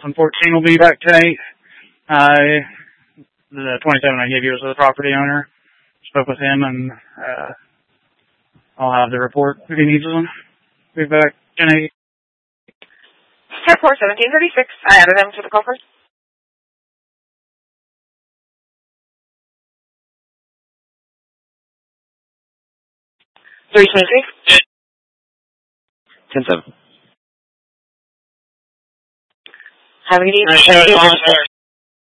on 14 will be back tonight. The 27 I gave you was the property owner. Spoke with him, and I'll have the report if he needs one. Be back tonight. Report 1736. I added him to the call first. 323. 10-7. Have a good evening.